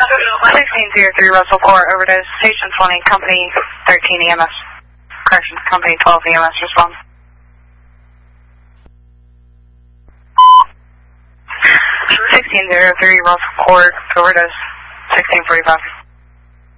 1603 Russell Court, overdose, Station 20, Company 13 EMS. Corrections, Company 12 EMS, respond. 1603 Russell Court, overdose, 1645.